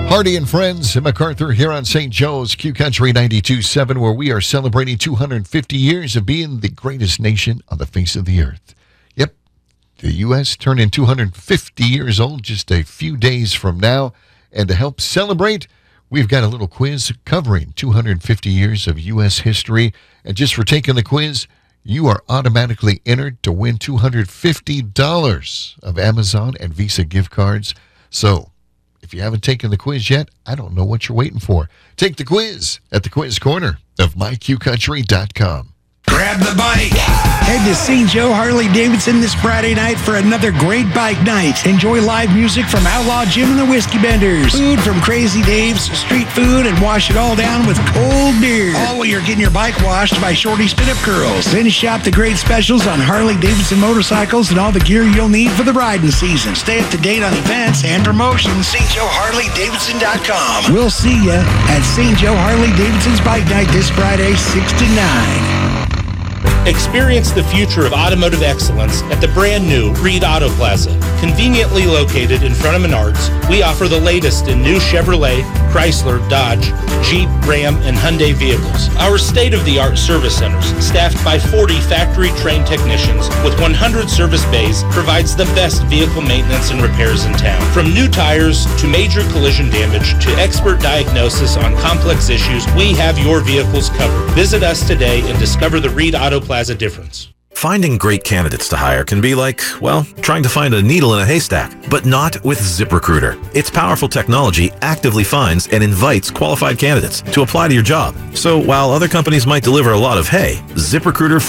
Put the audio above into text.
Hardy and Friends in MacArthur here on St. Joe's Q Country 92.7, where we are celebrating 250 years of being the greatest nation on the face of the earth. Yep, the U.S. turning 250 years old just a few days from now. And to help celebrate, we've got a little quiz covering 250 years of U.S. history. And just for taking the quiz, you are automatically entered to win $250 of Amazon and Visa gift cards. So, if you haven't taken the quiz yet, I don't know what you're waiting for. Take the quiz at the quiz corner of myqcountry.com. Grab the bike. Head to St. Joe Harley-Davidson this Friday night for another great bike night. Enjoy live music from Outlaw Jim and the Whiskey Benders, food from Crazy Dave's Street Food, and wash it all down with cold beer. All while you're getting your bike washed by Shorty Spin Up Curls. Then shop the great specials on Harley-Davidson motorcycles and all the gear you'll need for the riding season. Stay up to date on events and promotions. StJoeHarley-Davidson.com. We'll see ya at St. Joe Harley-Davidson's Bike Night this Friday, 6 to 9. Experience the future of automotive excellence at the brand new Reed Auto Plaza. Conveniently located in front of Menards, we offer the latest in new Chevrolet, Chrysler, Dodge, Jeep, Ram, and Hyundai vehicles. Our state-of-the-art service centers, staffed by 40 factory-trained technicians with 100 service bays, provides the best vehicle maintenance and repairs in town. From new tires to major collision damage to expert diagnosis on complex issues, we have your vehicles covered. Visit us today and discover the Reed Auto Plaza difference. Finding great candidates to hire can be like, well, trying to find a needle in a haystack, but not with ZipRecruiter. Its powerful technology actively finds and invites qualified candidates to apply to your job. So while other companies might deliver a lot of hay, ZipRecruiter